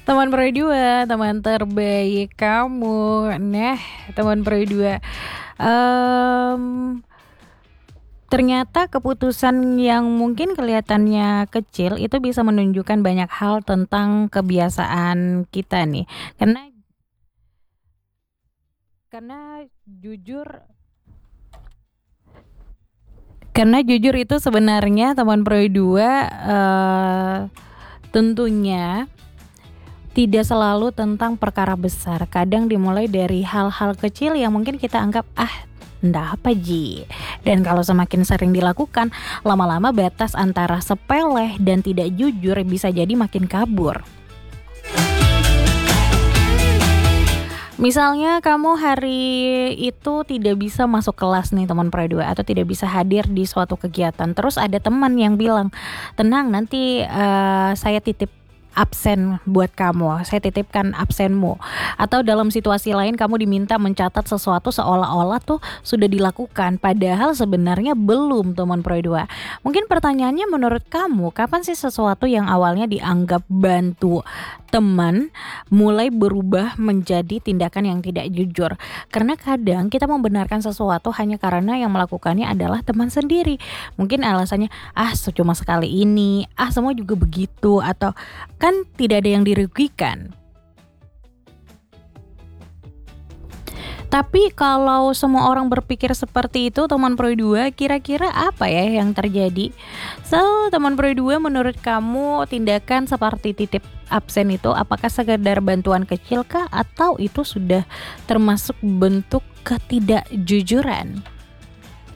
Teman Pro 2, teman terbaik kamu. Nah, teman Pro 2, mmm, ternyata keputusan yang mungkin kelihatannya kecil itu bisa menunjukkan banyak hal tentang kebiasaan kita nih. Karena jujur karena jujur itu sebenarnya teman Pro 2, tentunya tidak selalu tentang perkara besar. Kadang dimulai dari hal-hal kecil yang mungkin kita anggap, ndak apa ji. Dan kalau semakin sering dilakukan, lama-lama batas antara sepele dan tidak jujur bisa jadi makin kabur. Misalnya kamu hari itu tidak bisa masuk kelas nih teman Pro 2, atau tidak bisa hadir di suatu kegiatan. Terus ada teman yang bilang, "Tenang, nanti saya titip absen buat kamu, saya titipkan absenmu." Atau dalam situasi lain kamu diminta mencatat sesuatu seolah-olah tuh sudah dilakukan, padahal sebenarnya belum teman Pro 2. Mungkin pertanyaannya, menurut kamu kapan sih sesuatu yang awalnya dianggap bantu teman mulai berubah menjadi tindakan yang tidak jujur? Karena kadang kita membenarkan sesuatu hanya karena yang melakukannya adalah teman sendiri. Mungkin alasannya, cuma sekali ini, semua juga begitu, atau kan tidak ada yang dirugikan. Tapi kalau semua orang berpikir seperti itu teman Pro 2, kira-kira apa ya yang terjadi? So, teman Pro 2, menurut kamu tindakan seperti titip absen itu apakah sekedar bantuan kecil kah, atau itu sudah termasuk bentuk ketidakjujuran?